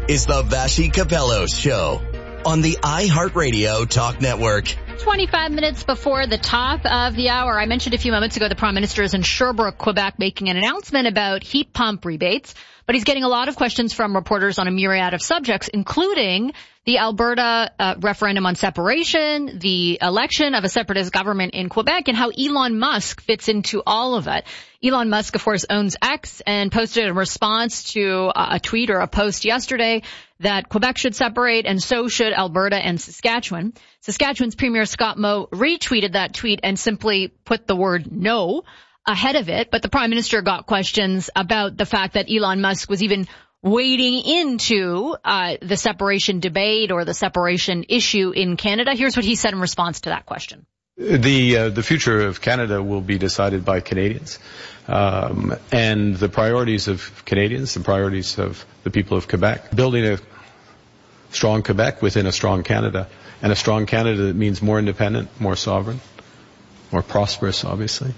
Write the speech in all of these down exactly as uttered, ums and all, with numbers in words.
is the Vassy Capello Show on the iHeartRadio Talk Network. twenty-five minutes before the top of the hour, I mentioned a few moments ago the Prime Minister is in Sherbrooke, Quebec, making an announcement about heat pump rebates. But he's getting a lot of questions from reporters on a myriad of subjects, including the Alberta uh, referendum on separation, the election of a separatist government in Quebec, and how Elon Musk fits into all of it. Elon Musk, of course, owns X and posted a response to a tweet or a post yesterday that Quebec should separate, and so should Alberta and Saskatchewan. Saskatchewan's Premier Scott Moe retweeted that tweet and simply put the word no ahead of it. But the Prime Minister got questions about the fact that Elon Musk was even wading into uh the separation debate or the separation issue in Canada. Here's what he said in response to that question. The uh, the future of Canada will be decided by Canadians, um, and the priorities of Canadians, the priorities of the people of Quebec. Building a strong Quebec within a strong Canada, and a strong Canada that means more independent, more sovereign, more prosperous, obviously,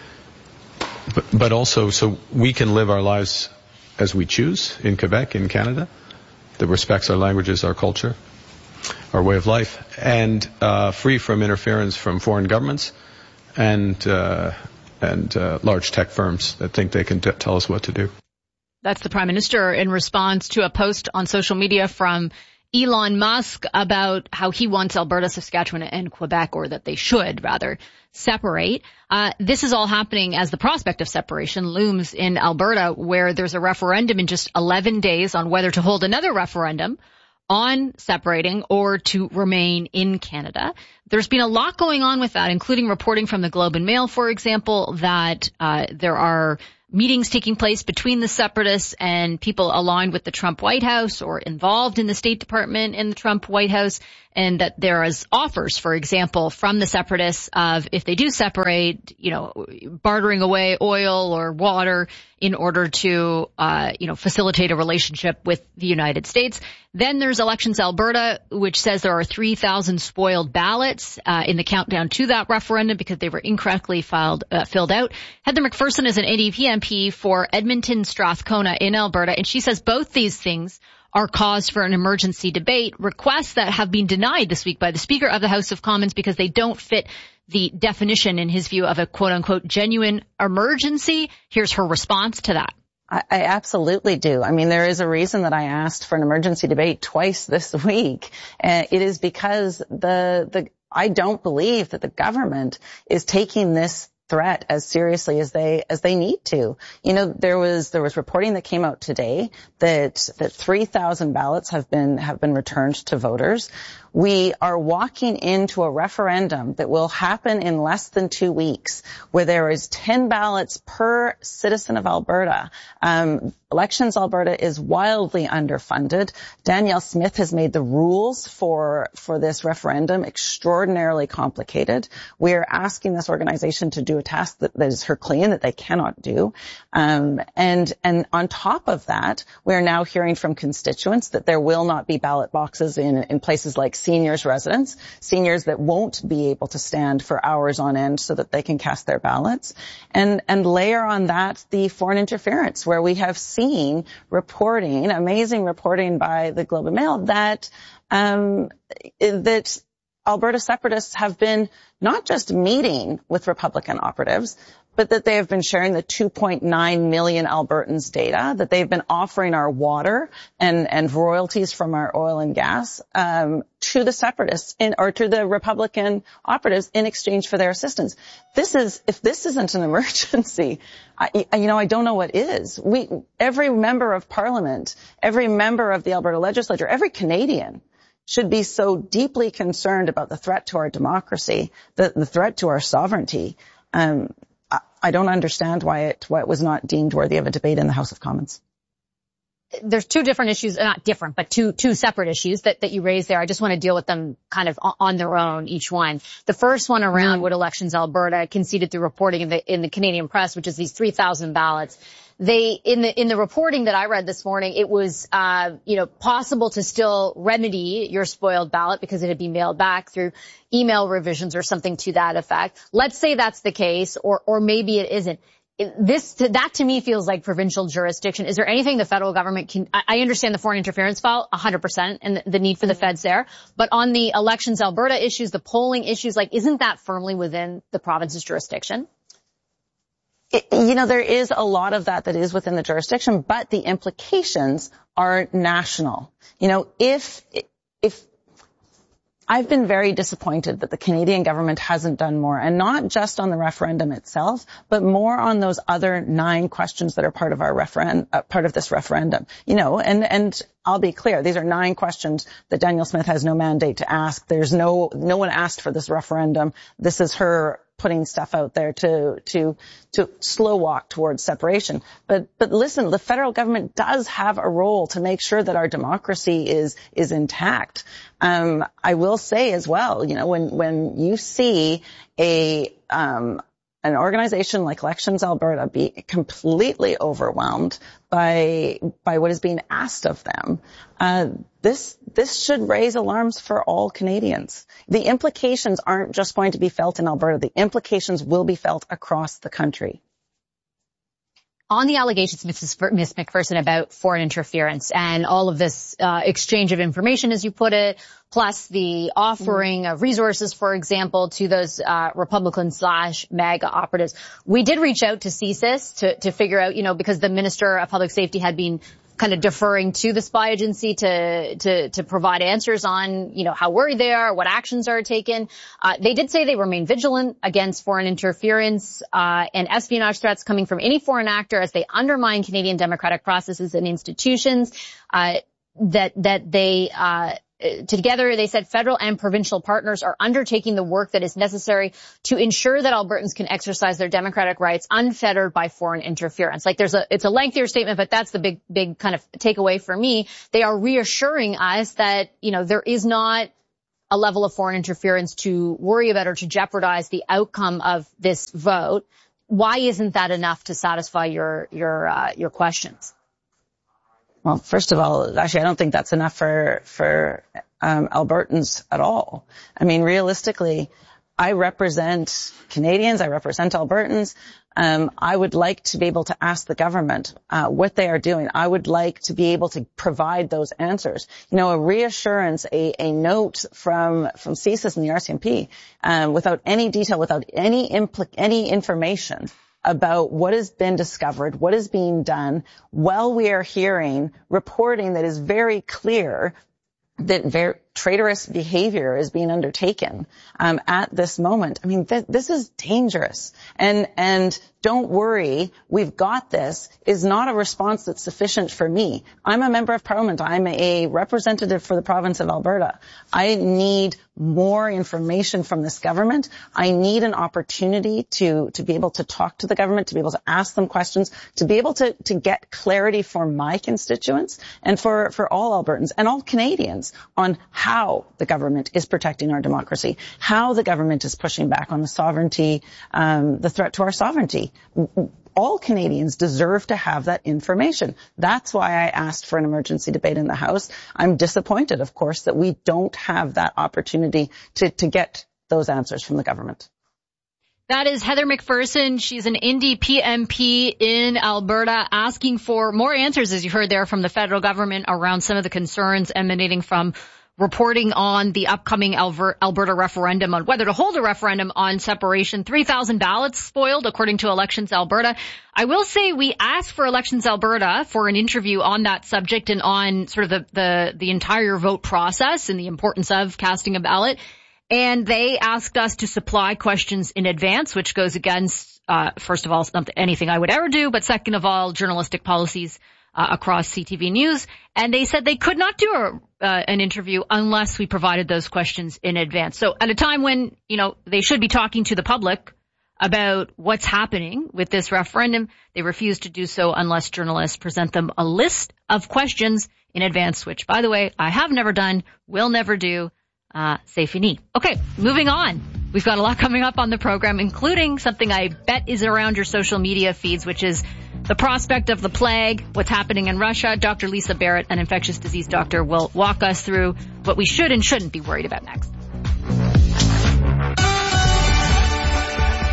but, but also so we can live our lives as we choose in Quebec, in Canada, that respects our languages, our culture, our way of life, and uh, free from interference from foreign governments and uh, and uh, large tech firms that think they can t- tell us what to do. That's the Prime Minister in response to a post on social media from Elon Musk about how he wants Alberta, Saskatchewan, and Quebec, or that they should rather separate. Uh, this is all happening as the prospect of separation looms in Alberta, where there's a referendum in just eleven days on whether to hold another referendum on separating or to remain in Canada. There's been a lot going on with that, including reporting from the Globe and Mail, for example, that uh, there are meetings taking place between the separatists and people aligned with the Trump White House or involved in the State Department in the Trump White House, and that there is offers, for example, from the separatists of, if they do separate, you know, bartering away oil or water in order to, uh, you know, facilitate a relationship with the United States. Then there's Elections Alberta, which says there are three thousand spoiled ballots uh, in the countdown to that referendum because they were incorrectly filed, uh, filled out. Heather McPherson is an N D P M P for Edmonton Strathcona in Alberta, and she says both these things are cause for an emergency debate, requests that have been denied this week by the Speaker of the House of Commons because they don't fit the definition, in his view, of a quote-unquote genuine emergency. Here's her response to that. I, I absolutely do. I mean, there is a reason that I asked for an emergency debate twice this week. Uh, it is because the the I don't believe that the government is taking this threat as seriously as they as they need to. You know, there was there was reporting that came out today that that three thousand ballots have been have been returned to voters. We are walking into a referendum that will happen in less than two weeks, where there is ten ballots per citizen of Alberta. Um, Elections Alberta is wildly underfunded. Danielle Smith has made the rules for for this referendum extraordinarily complicated. We are asking this organization to do a task that, that is Herculean, that they cannot do. Um, and and on top of that, we are now hearing from constituents that there will not be ballot boxes in in places like seniors' residence, seniors that won't be able to stand for hours on end so that they can cast their ballots. And and layer on that the foreign interference, where we have seen Seen reporting, amazing reporting by the Globe and Mail that um, that Alberta separatists have been not just meeting with Republican operatives, but that they have been sharing the two point nine million Albertans data, that they've been offering our water and, and royalties from our oil and gas um, to the separatists in, or to the Republican operatives in exchange for their assistance. This is, if this isn't an emergency, I, you know, I don't know what is. We, every member of Parliament, every member of the Alberta legislature, every Canadian should be so deeply concerned about the threat to our democracy, the, the threat to our sovereignty. Um, I don't understand why it, why it was not deemed worthy of a debate in the House of Commons. There's two different issues, not different, but two, two separate issues that, that you raised there. I just want to deal with them kind of on their own, each one. The first one around mm. what Elections Alberta conceded through reporting in the, in the Canadian press, which is these three thousand ballots. They, in the, in the reporting that I read this morning, it was, uh, you know, possible to still remedy your spoiled ballot because it had been mailed back through email revisions or something to that effect. Let's say that's the case, or, or maybe it isn't. this, that to me feels like provincial jurisdiction. Is there anything the federal government can, I, I understand the foreign interference file one hundred percent and the, the need for the feds there, but on the Elections Alberta issues, the polling issues, like, isn't that firmly within the province's jurisdiction? It, you know, there is a lot of that that is within the jurisdiction, but the implications are national. You know, if, if, I've been very disappointed that the Canadian government hasn't done more, and not just on the referendum itself, but more on those other nine questions that are part of our referendum, uh, part of this referendum. You know, and, and I'll be clear, these are nine questions that Danielle Smith has no mandate to ask. There's no, no one asked for this referendum. This is her putting stuff out there to, to, to slow walk towards separation. But, but listen, the federal government does have a role to make sure that our democracy is, is intact. Um, I will say as well, you know, when, when you see a, um, an organization like Elections Alberta be completely overwhelmed by by what is being asked of them, uh, this this should raise alarms for all Canadians. The implications aren't just going to be felt in Alberta. The implications will be felt across the country. On the allegations, Missus Miz McPherson, about foreign interference and all of this uh, exchange of information, as you put it, plus the offering of resources, for example, to those uh, Republican slash MAGA operatives, we did reach out to C S I S to, to figure out, you know, because the Minister of Public Safety had been kind of deferring to the spy agency to, to, to provide answers on, you know, how worried they are, what actions are taken. Uh, they did say they remain vigilant against foreign interference, uh, and espionage threats coming from any foreign actor as they undermine Canadian democratic processes and institutions, uh, that, that they, uh, together, they said federal and provincial partners are undertaking the work that is necessary to ensure that Albertans can exercise their democratic rights unfettered by foreign interference. Like there's a, it's a lengthier statement, but that's the big, big kind of takeaway for me. They are reassuring us that, you know, there is not a level of foreign interference to worry about or to jeopardize the outcome of this vote. Why isn't that enough to satisfy your, your, uh, your questions? Well, first of all, actually, I don't think that's enough for, for, um, Albertans at all. I mean, realistically, I represent Canadians, I represent Albertans. Um, I would like to be able to ask the government, uh, what they are doing. I would like to be able to provide those answers. You know, a reassurance, a, a note from, from C S I S and the R C M P, um, without any detail, without any impl- any information about what has been discovered, what is being done, while we are hearing reporting that is very clear that very traitorous behavior is being undertaken um, at this moment. I mean, th- this is dangerous. And and don't worry, we've got this is not a response that's sufficient for me. I'm a member of Parliament. I'm a representative for the province of Alberta. I need more information from this government. I need an opportunity to to be able to talk to the government, to be able to ask them questions, to be able to to get clarity for my constituents and for for all Albertans and all Canadians on how the government is protecting our democracy, how the government is pushing back on the sovereignty, um, the threat to our sovereignty. All Canadians deserve to have that information. That's why I asked for an emergency debate in the House. I'm disappointed, of course, that we don't have that opportunity to, to get those answers from the government. That is Heather McPherson. She's an Indie P M P in Alberta, asking for more answers, as you heard there, from the federal government around some of the concerns emanating from reporting on the upcoming Alberta referendum on whether to hold a referendum on separation. three thousand ballots spoiled, according to Elections Alberta. I will say we asked for Elections Alberta for an interview on that subject and on sort of the, the, the entire vote process and the importance of casting a ballot. And they asked us to supply questions in advance, which goes against, uh, first of all, not anything I would ever do, but second of all, journalistic policies uh, across C T V News. And they said they could not do a, uh, an interview unless we provided those questions in advance. So at a time when, you know, they should be talking to the public about what's happening with this referendum, they refused to do so unless journalists present them a list of questions in advance, which, by the way, I have never done, will never do. Uh, c'est fini. Okay, moving on. We've got a lot coming up on the program, including something I bet is around your social media feeds, which is the prospect of the plague, what's happening in Russia. Doctor Lisa Barrett, an infectious disease doctor, will walk us through what we should and shouldn't be worried about next.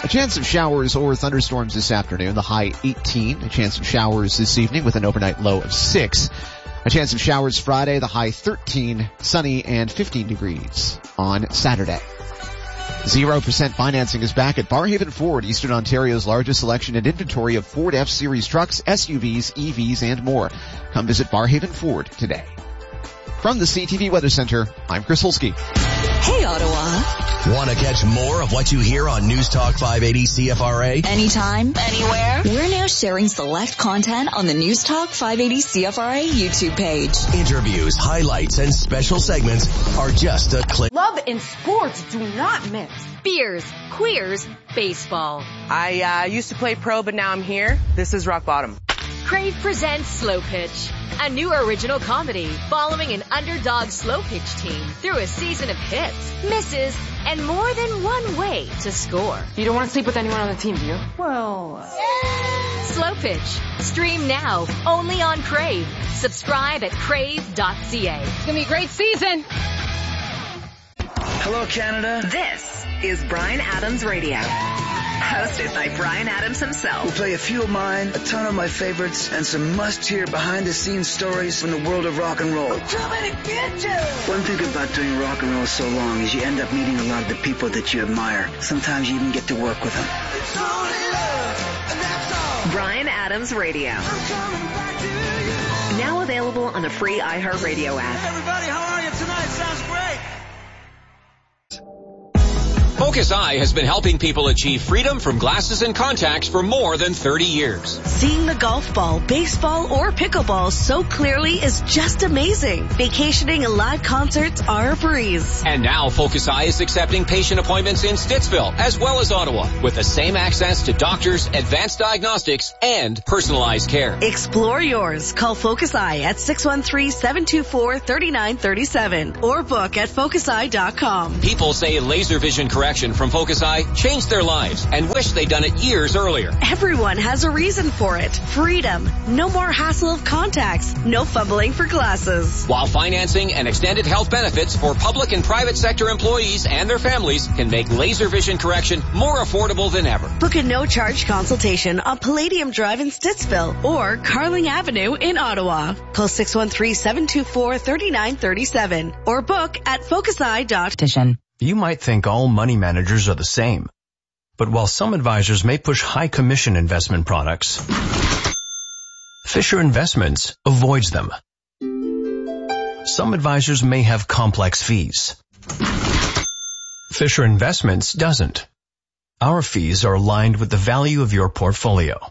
chance of showers or thunderstorms this afternoon, the high eighteen. A chance of showers this evening with an overnight low of six. A chance of showers Friday, the high thirteen, sunny and fifteen degrees on Saturday. Zero percent financing is back at Barrhaven Ford, Eastern Ontario's largest selection and inventory of Ford F-Series trucks, S U Vs, E Vs, and more. Come visit Barrhaven Ford today. From the C T V Weather Center, I'm Chris Holsky. Hey, Ottawa. Want to catch more of what you hear on News Talk five eighty C F R A? Anytime, anywhere. We're now sharing select content on the News Talk five eighty C F R A YouTube page. Interviews, highlights, and special segments are just a click. Love and sports do not mix. Beers, queers, baseball. I uh, used to play pro, but now I'm here. This is rock bottom. Crave presents Slow Pitch, a new original comedy following an underdog slow pitch team through a season of hits, misses, and more than one way to score. You don't want to sleep with anyone on the team, do you? Well, uh... Slow Pitch. Stream now, only on Crave. Subscribe at crave dot c a. It's gonna be a great season. Hello, Canada. This is Bryan Adams Radio. Hosted by Bryan Adams himself. We'll play a few of mine, a ton of my favorites, and some must-hear behind-the-scenes stories from the world of rock and roll. I'm coming to get you! One thing about doing rock and roll so long is you end up meeting a lot of the people that you admire. Sometimes you even get to work with them. It's only love, and that's all. Bryan Adams Radio. I'm coming back to you. Now available on the free iHeartRadio app. Hey everybody, how are you tonight? Sounds great. Focus Eye has been helping people achieve freedom from glasses and contacts for more than thirty years. Seeing the golf ball, baseball, or pickleball so clearly is just amazing. Vacationing and live concerts are a breeze. And now Focus Eye is accepting patient appointments in Stittsville as well as Ottawa with the same access to doctors, advanced diagnostics, and personalized care. Explore yours. Call Focus Eye at six one three, seven two four, three nine three seven or book at focus eye dot com. People say laser vision correction from Focus Eye changed their lives and wish they'd done it years earlier. Everyone has a reason for it. Freedom. No more hassle of contacts. No fumbling for glasses. While financing and extended health benefits for public and private sector employees and their families can make laser vision correction more affordable than ever. Book a no-charge consultation on Palladium Drive in Stittsville or Carling Avenue in Ottawa. Call six one three, seven two four, three nine three seven or book at focus eye dot com. You might think all money managers are the same. But while some advisors may push high commission investment products, Fisher Investments avoids them. Some advisors may have complex fees. Fisher Investments doesn't. Our fees are aligned with the value of your portfolio.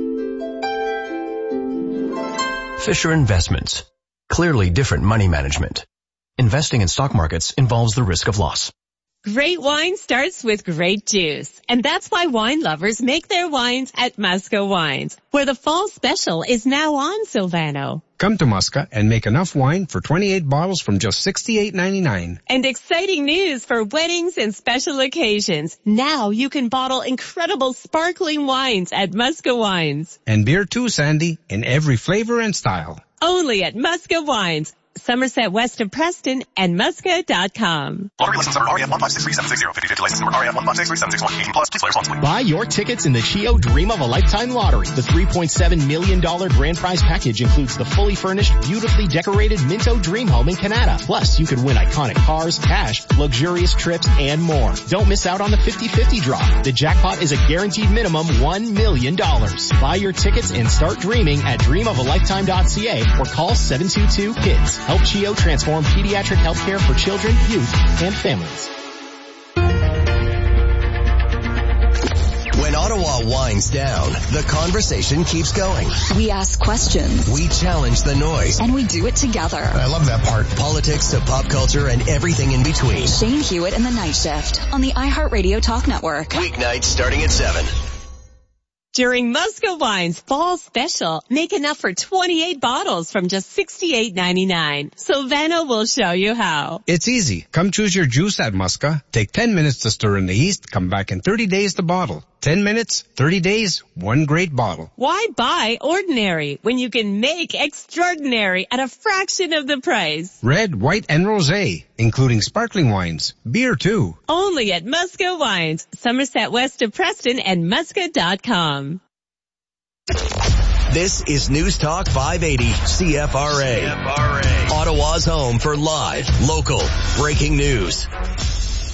Fisher Investments. Clearly different money management. Investing in stock markets involves the risk of loss. Great wine starts with great juice. And that's why wine lovers make their wines at Musca Wines, where the fall special is now on, Silvano. Come to Musca and make enough wine for twenty-eight bottles from just sixty-eight ninety-nine. And exciting news for weddings and special occasions. Now you can bottle incredible sparkling wines at Musca Wines. And beer too, Sandy, in every flavor and style. Only at Musca Wines. Somerset West of Preston and musca dot com. Lottery license number R A F one five six three seven six zero. fifty fifty license number R A F one five six three seven six one. eighteen plus. Please play responsibly. Buy your tickets in the C H I O Dream of a Lifetime Lottery. The three point seven million dollars grand prize package includes the fully furnished, beautifully decorated Minto Dream Home in Canada. Plus, you could win iconic cars, cash, luxurious trips, and more. Don't miss out on the fifty fifty draw. The jackpot is a guaranteed minimum one million dollars. Buy your tickets and start dreaming at dream of a lifetime dot c a or call seven two two KIDS. Help C H I O transform pediatric healthcare for children, youth, and families. When Ottawa winds down, the conversation keeps going. We ask questions. We challenge the noise. And we do it together. I love that part. Politics to pop culture and everything in between. Shane Hewitt and the Night Shift on the iHeartRadio Talk Network. Weeknights starting at seven. During Musco Wine's fall special, make enough for twenty-eight bottles from just sixty-eight ninety-nine. Silvano will show you how. It's easy. Come choose your juice at Musca. Take ten minutes to stir in the yeast. Come back in thirty days to bottle. ten minutes, thirty days, one great bottle. Why buy ordinary when you can make extraordinary at a fraction of the price? Red, white, and rosé, including sparkling wines. Beer, too. Only at Musco Wines, Somerset West of Preston and musca dot com. This is News Talk five eighty C F R A. C F R A. Ottawa's home for live, local, breaking news.